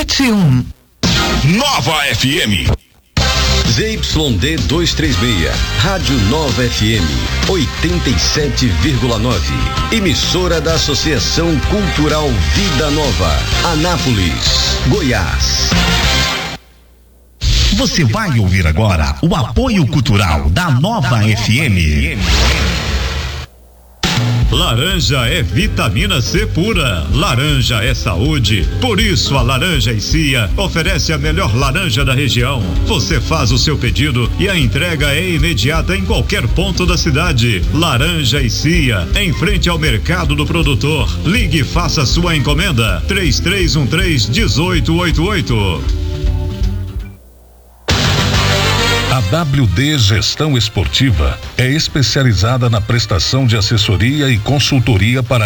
71. Nova FM. ZYD 236, Rádio Nova FM, 87,9. Emissora da Associação Cultural Vida Nova, Anápolis, Goiás. Você vai ouvir agora o apoio cultural da Nova FM. Laranja é vitamina C pura. Laranja é saúde. Por isso a Laranja e Cia oferece a melhor laranja da região. Você faz o seu pedido e a entrega é imediata em qualquer ponto da cidade. Laranja e Cia, em frente ao mercado do produtor. Ligue e faça sua encomenda. 3313-1888. A WD Gestão Esportiva é especializada na prestação de assessoria e consultoria para